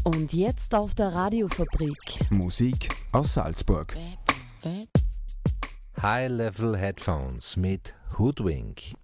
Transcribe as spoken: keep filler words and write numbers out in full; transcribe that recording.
Und jetzt auf der Radiofabrik. Musik aus Salzburg. High-Level Headphones mit Hoodwink.